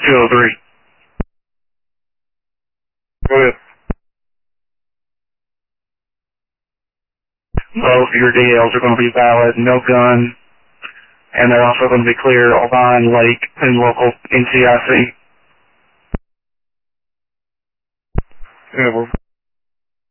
203. Go ahead. Both of your DLs are going to be valid, no gun, and they're also going to be clear Alvine, Lake, and local NCIC. Yeah, we're